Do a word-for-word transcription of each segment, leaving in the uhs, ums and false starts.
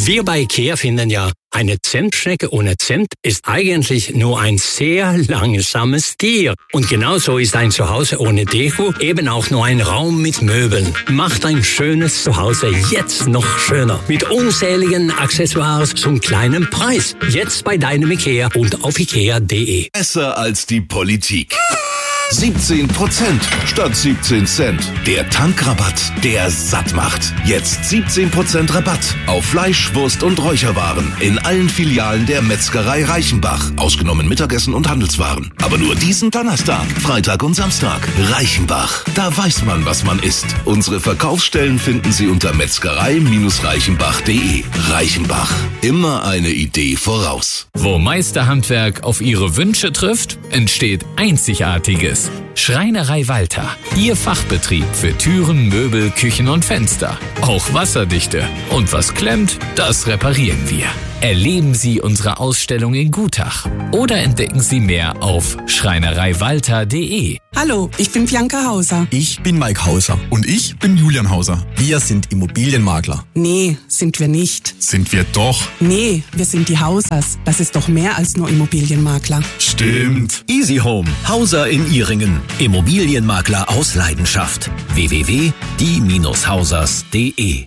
Wir bei IKEA finden ja, eine Zimtschnecke ohne Zimt ist eigentlich nur ein sehr langsames Tier. Und genauso ist ein Zuhause ohne Deko eben auch nur ein Raum mit Möbeln. Macht ein schönes Zuhause jetzt noch schöner. Mit unzähligen Accessoires zum kleinen Preis. Jetzt bei deinem IKEA und auf ikea punkt de. Besser als die Politik. siebzehn Prozent statt siebzehn Cent. Der Tankrabatt, der satt macht. Jetzt siebzehn Prozent Rabatt auf Fleisch, Wurst und Räucherwaren in allen Filialen der Metzgerei Reichenbach. Ausgenommen Mittagessen und Handelswaren. Aber nur diesen Donnerstag, Freitag und Samstag. Reichenbach, da weiß man, was man isst. Unsere Verkaufsstellen finden Sie unter metzgerei reichenbach punkt de. Reichenbach, immer eine Idee voraus. Wo Meisterhandwerk auf Ihre Wünsche trifft, entsteht Einzigartiges. Schreinerei Walter, Ihr Fachbetrieb für Türen, Möbel, Küchen und Fenster. Auch wasserdichte. Und was klemmt, das reparieren wir. Erleben Sie unsere Ausstellung in Gutach oder entdecken Sie mehr auf schreinerei walter punkt de. Hallo, ich bin Bianca Hauser. Ich bin Mike Hauser. Und ich bin Julian Hauser. Wir sind Immobilienmakler. Nee, sind wir nicht. Sind wir doch. Nee, wir sind die Hausers. Das ist doch mehr als nur Immobilienmakler. Stimmt. Easy Home, Hauser in Ihringen. Immobilienmakler aus Leidenschaft. w w w punkt die hausers punkt de.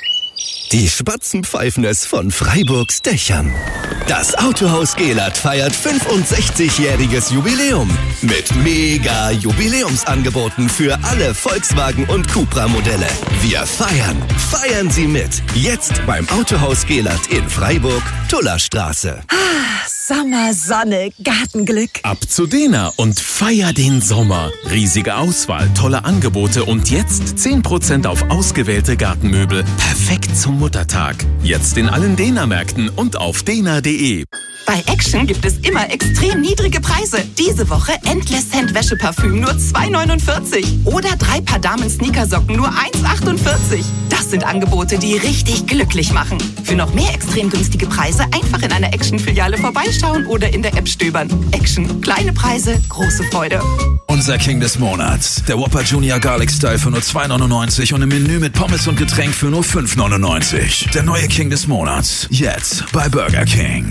Die Spatzen pfeifen es von Freiburgs Dächern. Das Autohaus Gelert feiert fünfundsechzigjähriges Jubiläum mit mega Jubiläumsangeboten für alle Volkswagen und Cupra-Modelle. Wir feiern, feiern Sie mit. Jetzt beim Autohaus Gelert in Freiburg, Tullerstraße. Ah, Sommer, Sonne, Gartenglück. Ab zu Dena und feier den Sommer. Riesige Auswahl, tolle Angebote und jetzt zehn Prozent auf ausgewählte Gartenmöbel. Perfekt zum Muttertag. Jetzt in allen Dena-Märkten und auf dena punkt de. Bei Action gibt es immer extrem niedrige Preise. Diese Woche Endless Scent Wäscheparfüm nur zwei neunundvierzig. Oder drei Paar Damen-Sneakersocken nur eins achtundvierzig. Das sind Angebote, die richtig glücklich machen. Für noch mehr extrem günstige Preise einfach in einer Action-Filiale vorbeischauen oder in der App stöbern. Action. Kleine Preise, große Freude. Unser King des Monats. Der Whopper Junior Garlic Style für nur zwei neunundneunzig und im Menü mit Pommes und Getränk für nur fünf neunundneunzig. Der neue King des Monats. Jetzt bei Burger King.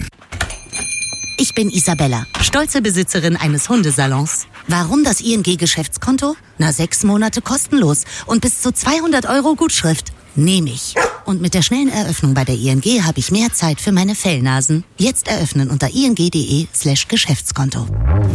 Ich bin Isabella, stolze Besitzerin eines Hundesalons. Warum das I N G-Geschäftskonto? Na, sechs Monate kostenlos und bis zu zweihundert Euro Gutschrift. Nehme ich. Und mit der schnellen Eröffnung bei der I N G habe ich mehr Zeit für meine Fellnasen. Jetzt eröffnen unter ing.de slash Geschäftskonto.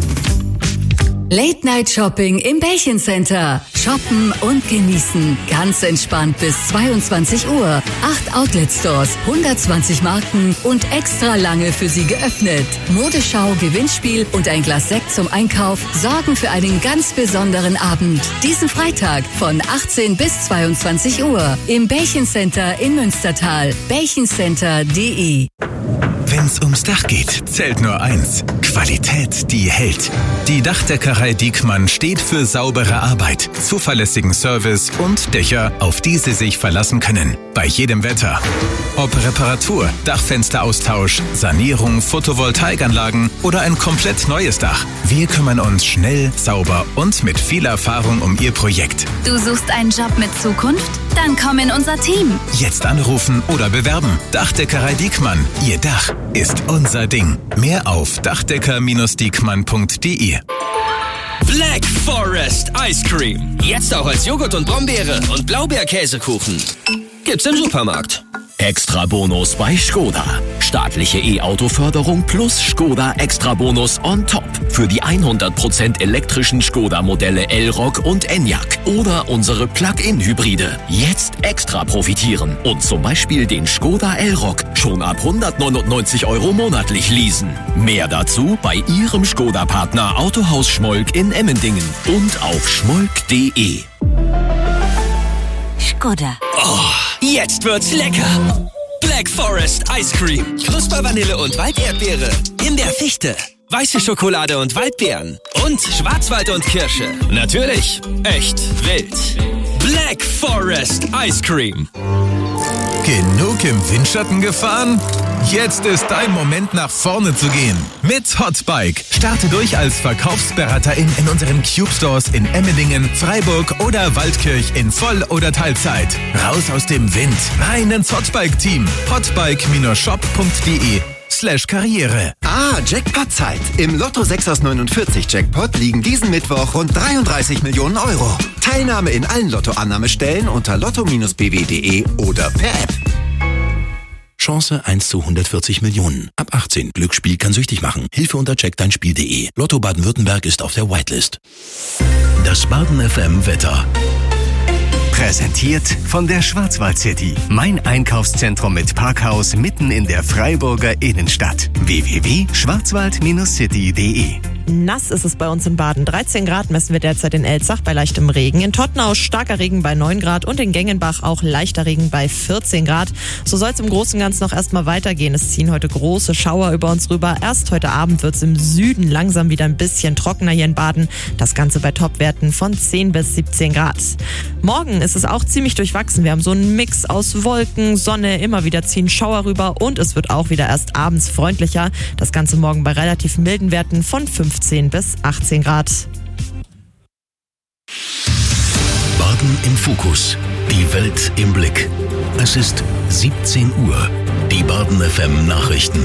Late Night Shopping im Bällchen Center. Shoppen und genießen. Ganz entspannt bis zweiundzwanzig Uhr. Acht Outlet Stores, hundertzwanzig Marken und extra lange für Sie geöffnet. Modeschau, Gewinnspiel und ein Glas Sekt zum Einkauf sorgen für einen ganz besonderen Abend. Diesen Freitag von achtzehn bis zweiundzwanzig Uhr im Bällchen Center in Münstertal. bällchencenter punkt de. Wenn's ums Dach geht, zählt nur eins. Qualität, die hält. Die Dachdeckerei Diekmann steht für saubere Arbeit, zuverlässigen Service und Dächer, auf die Sie sich verlassen können. Bei jedem Wetter. Ob Reparatur, Dachfensteraustausch, Sanierung, Photovoltaikanlagen oder ein komplett neues Dach. Wir kümmern uns schnell, sauber und mit viel Erfahrung um Ihr Projekt. Du suchst einen Job mit Zukunft? Dann komm in unser Team. Jetzt anrufen oder bewerben. Dachdeckerei Diekmann. Ihr Dach ist unser Ding. Mehr auf dachdecker Bindestrich diekmann punkt de. Black Forest Ice Cream. Jetzt auch als Joghurt und Brombeere und Blaubeerkäsekuchen. Gibt's im Supermarkt. Extra Bonus bei Skoda. Staatliche E-Auto-Förderung plus Skoda Extra Bonus on top. Für die hundert Prozent elektrischen Skoda-Modelle Elroq und Enyaq. Oder unsere Plug-in-Hybride. Jetzt extra profitieren. Und zum Beispiel den Skoda Elroq schon ab hundertneunundneunzig Euro monatlich leasen. Mehr dazu bei Ihrem Skoda-Partner Autohaus Schmolk in Emmendingen. Und auf schmolk punkt de. Skoda. Oh, jetzt wird's lecker. Black Forest Ice Cream. Knusper Vanille und Walderdbeere. In der Fichte. Weiße Schokolade und Waldbeeren. Und Schwarzwald und Kirsche. Natürlich. Echt wild. Black Forest Ice Cream. Genug im Windschatten gefahren? Jetzt ist dein Moment, nach vorne zu gehen. Mit Hotbike. Starte durch als Verkaufsberaterin in unseren Cube Stores in Emmendingen, Freiburg oder Waldkirch in Voll- oder Teilzeit. Raus aus dem Wind, rein ins Hotbike-Team. hotbike-shop.de slash Karriere. Ah, Jackpot-Zeit. Im Lotto sechs aus neunundvierzig Jackpot liegen diesen Mittwoch rund dreiunddreißig Millionen Euro. Teilnahme in allen Lottoannahmestellen unter lotto Bindestrich b w punkt d e oder per App. Chance eins zu hundertvierzig Millionen. Ab achtzehn. Glücksspiel kann süchtig machen. Hilfe unter check dein Spiel punkt d e. Lotto Baden-Württemberg ist auf der Whitelist. Das Baden F M Wetter. Präsentiert von der Schwarzwald City. Mein Einkaufszentrum mit Parkhaus mitten in der Freiburger Innenstadt. w w w punkt schwarzwald City punkt d e. Nass ist es bei uns in Baden. dreizehn Grad messen wir derzeit in Elzach bei leichtem Regen. In Tottenau starker Regen bei neun Grad und in Gengenbach auch leichter Regen bei vierzehn Grad. So soll es im Großen und Ganzen noch erstmal weitergehen. Es ziehen heute große Schauer über uns rüber. Erst heute Abend wird es im Süden langsam wieder ein bisschen trockener hier in Baden. Das Ganze bei Topwerten von zehn bis siebzehn Grad. Morgen ist es auch ziemlich durchwachsen. Wir haben so einen Mix aus Wolken, Sonne, immer wieder ziehen Schauer rüber und es wird auch wieder erst abends freundlicher. Das Ganze morgen bei relativ milden Werten von fünfzehn bis achtzehn Grad. Baden im Fokus. Die Welt im Blick. Es ist siebzehn Uhr. Die Baden F M Nachrichten.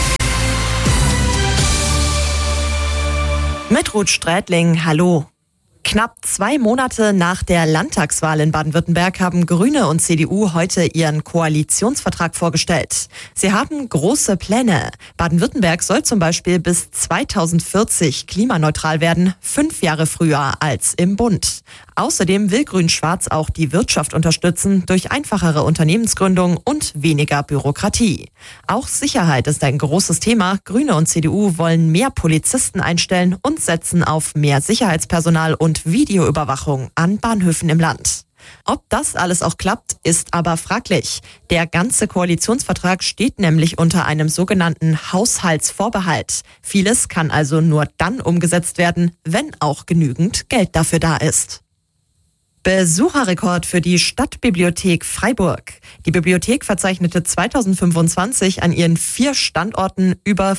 Mit Ruth Strätling, hallo. Knapp zwei Monate nach der Landtagswahl in Baden-Württemberg haben Grüne und C D U heute ihren Koalitionsvertrag vorgestellt. Sie haben große Pläne. Baden-Württemberg soll zum Beispiel bis zweitausendvierzig klimaneutral werden, fünf Jahre früher als im Bund. Außerdem will Grün-Schwarz auch die Wirtschaft unterstützen durch einfachere Unternehmensgründung und weniger Bürokratie. Auch Sicherheit ist ein großes Thema. Grüne und C D U wollen mehr Polizisten einstellen und setzen auf mehr Sicherheitspersonal und Videoüberwachung an Bahnhöfen im Land. Ob das alles auch klappt, ist aber fraglich. Der ganze Koalitionsvertrag steht nämlich unter einem sogenannten Haushaltsvorbehalt. Vieles kann also nur dann umgesetzt werden, wenn auch genügend Geld dafür da ist. Besucherrekord für die Stadtbibliothek Freiburg. Die Bibliothek verzeichnete zweitausendfünfundzwanzig an ihren vier Standorten über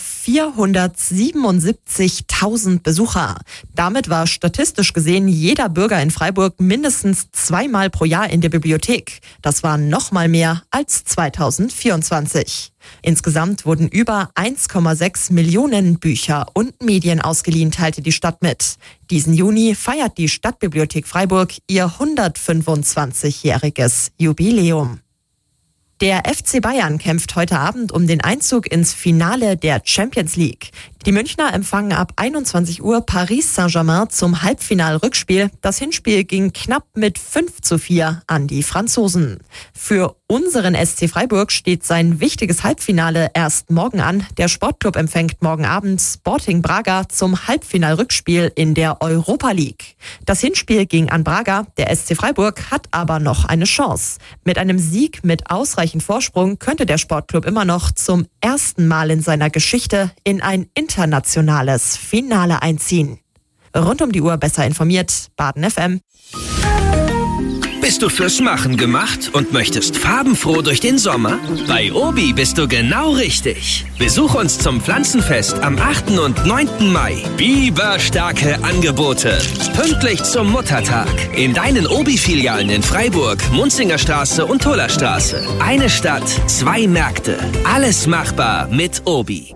vierhundertsiebenundsiebzigtausend Besucher. Damit war statistisch gesehen jeder Bürger in Freiburg mindestens zweimal pro Jahr in der Bibliothek. Das war noch mal mehr als zweitausendvierundzwanzig. Insgesamt wurden über eins Komma sechs Millionen Bücher und Medien ausgeliehen, teilte die Stadt mit. Diesen Juni feiert die Stadtbibliothek Freiburg ihr hundertfünfundzwanzigjähriges Jubiläum. Der F C Bayern kämpft heute Abend um den Einzug ins Finale der Champions League. Die Münchner empfangen ab einundzwanzig Uhr Paris Saint-Germain zum Halbfinal-Rückspiel. Das Hinspiel ging knapp mit fünf zu vier an die Franzosen. Für unseren S C Freiburg steht sein wichtiges Halbfinale erst morgen an. Der Sportclub empfängt morgen Abend Sporting Braga zum Halbfinal-Rückspiel in der Europa League. Das Hinspiel ging an Braga. Der S C Freiburg hat aber noch eine Chance. Mit einem Sieg mit ausreichend Vorsprung könnte der Sportclub immer noch zum ersten Mal in seiner Geschichte in ein internationales Finale einziehen. Rund um die Uhr besser informiert, Baden F M. Bist du fürs Machen gemacht und möchtest farbenfroh durch den Sommer? Bei Obi bist du genau richtig. Besuch uns zum Pflanzenfest am achten und neunten Mai. Biberstarke Angebote. Pünktlich zum Muttertag. In deinen Obi-Filialen in Freiburg, Munzingerstraße und Tullerstraße. Eine Stadt, zwei Märkte. Alles machbar mit Obi.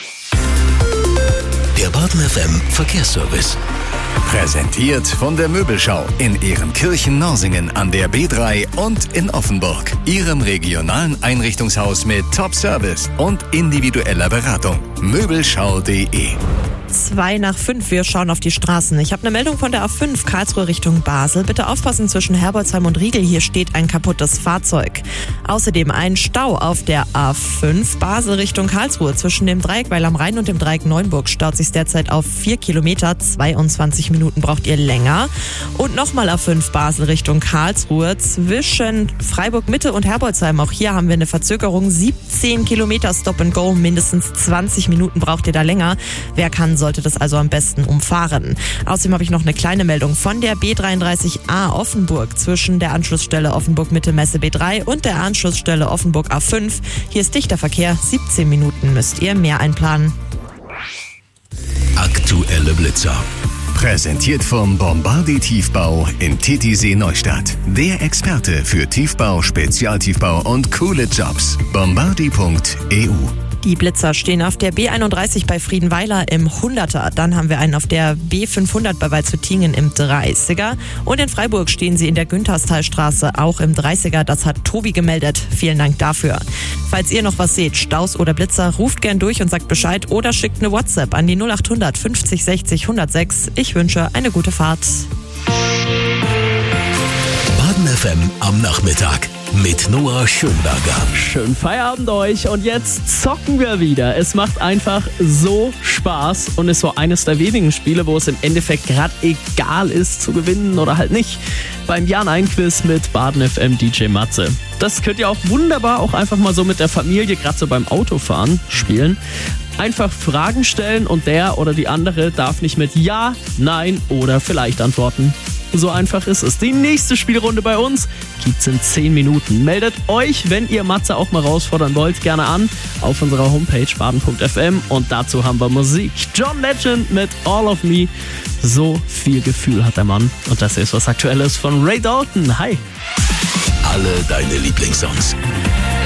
Der Baden F M Verkehrsservice. Präsentiert von der Möbelschau in Ehrenkirchen-Norsingen an der B drei und in Offenburg. Ihrem regionalen Einrichtungshaus mit Top-Service und individueller Beratung. Möbelschau punkt de. Zwei nach fünf, wir schauen auf die Straßen. Ich habe eine Meldung von der A fünf, Karlsruhe Richtung Basel. Bitte aufpassen zwischen Herbolzheim und Riegel, hier steht ein kaputtes Fahrzeug. Außerdem ein Stau auf der A fünf, Basel Richtung Karlsruhe. Zwischen dem Dreieck Weil am Rhein und dem Dreieck Neuenburg staut sich derzeit auf vier Kilometer, zweiundzwanzig Minuten braucht ihr länger. Und nochmal A fünf, Basel Richtung Karlsruhe. Zwischen Freiburg Mitte und Herbolzheim, auch hier haben wir eine Verzögerung, siebzehn Kilometer Stop and Go, mindestens zwanzig Minuten braucht ihr da länger. Wer kann Man sollte das also am besten umfahren. Außerdem habe ich noch eine kleine Meldung von der B dreiunddreißig A Offenburg zwischen der Anschlussstelle Offenburg-Mitte-Messe B drei und der Anschlussstelle Offenburg A fünf. Hier ist dichter Verkehr, siebzehn Minuten müsst ihr mehr einplanen. Aktuelle Blitzer. Präsentiert vom Bombardier Tiefbau in Titisee Neustadt. Der Experte für Tiefbau, Spezialtiefbau und coole Jobs. bombardier punkt e u. Die Blitzer stehen auf der B einunddreißig bei Friedenweiler im Hunderter. Dann haben wir einen auf der B fünfhundert bei Waldshüttingen im dreißiger. Und in Freiburg stehen sie in der Günterstalstraße auch im dreißiger. Das hat Tobi gemeldet. Vielen Dank dafür. Falls ihr noch was seht, Staus oder Blitzer, ruft gern durch und sagt Bescheid oder schickt eine WhatsApp an die null acht hundert fünfzig sechzig hundertsechs. Ich wünsche eine gute Fahrt. Baden F M am Nachmittag mit Noah Schönberger. Schönen Feierabend euch und jetzt zocken wir wieder. Es macht einfach so Spaß und ist so eines der wenigen Spiele, wo es im Endeffekt gerade egal ist, zu gewinnen oder halt nicht. Beim Ja-Nein-Quiz mit Baden F M D J Matze. Das könnt ihr auch wunderbar auch einfach mal so mit der Familie, gerade so beim Autofahren, spielen. Einfach Fragen stellen und der oder die andere darf nicht mit Ja, Nein oder Vielleicht antworten. So einfach ist es. Die nächste Spielrunde bei uns gibt's in zehn Minuten. Meldet euch, wenn ihr Matze auch mal herausfordern wollt, gerne an auf unserer Homepage baden punkt f m und dazu haben wir Musik. John Legend mit All of Me. So viel Gefühl hat der Mann. Und das ist was Aktuelles von Ray Dalton. Hi. Alle deine Lieblingssongs.